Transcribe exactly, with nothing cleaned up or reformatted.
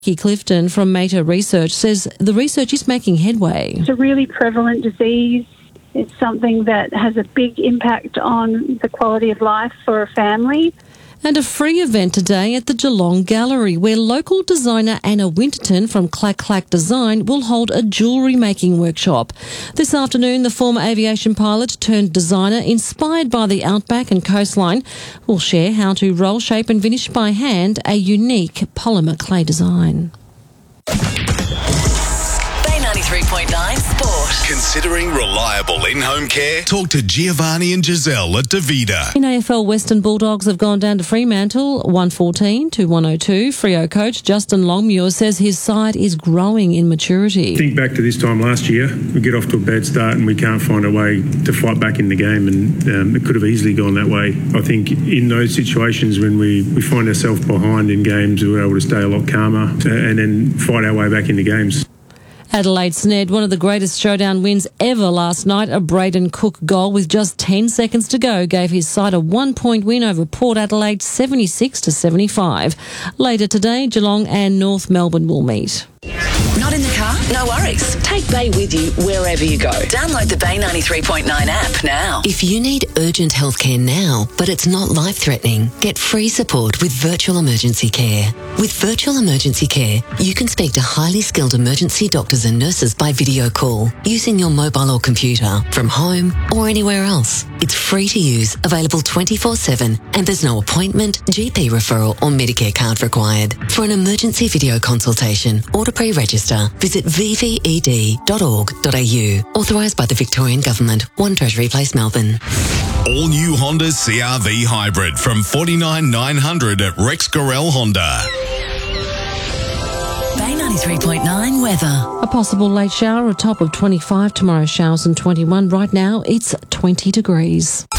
Becky Clifton from Meta Research says the research is making headway. It's a really prevalent disease. It's something that has a big impact on the quality of life for a family. And a free event today at the Geelong Gallery, where local designer Anna Winterton from Clack Clack Design will hold a jewellery making workshop. This afternoon, the former aviation pilot turned designer, inspired by the outback and coastline, will share how to roll, shape and finish by hand a unique polymer clay design. ninety-three point nine Sport. Considering reliable in-home care? Talk to Giovanni and Giselle at Davida. In A F L, Western Bulldogs have gone down to Fremantle, one fourteen to one oh two. Freo coach Justin Longmuir says his side is growing in maturity. Think back to this time last year. We get off to a bad start and we can't find a way to fight back in the game, and um, it could have easily gone that way. I think in those situations when we, we find ourselves behind in games, we're able to stay a lot calmer and then fight our way back into games. Adelaide snared one of the greatest showdown wins ever last night. A Braden Cook goal with just ten seconds to go gave his side a one-point win over Port Adelaide, seventy-six to seventy-five. Later today, Geelong and North Melbourne will meet. Not in the car? No worries. Take Bay with you wherever you go. Download the Bay ninety-three point nine app now. If you need urgent healthcare now, but it's not life-threatening, get free support with Virtual Emergency Care. With Virtual Emergency Care, you can speak to highly skilled emergency doctors and nurses by video call using your mobile or computer from home or anywhere else. It's free to use, available twenty-four seven, and there's no appointment, G P referral or Medicare card required. For an emergency video consultation or to pre-register, visit v v e d dot org dot a u. Authorised by the Victorian Government, one Treasury Place, Melbourne. All new Honda C R V Hybrid from forty-nine thousand nine hundred at Rex Gorell Honda. Bay ninety-three point nine weather. A possible late shower, a top of twenty-five tomorrow, showers and twenty-one. Right now, it's twenty degrees.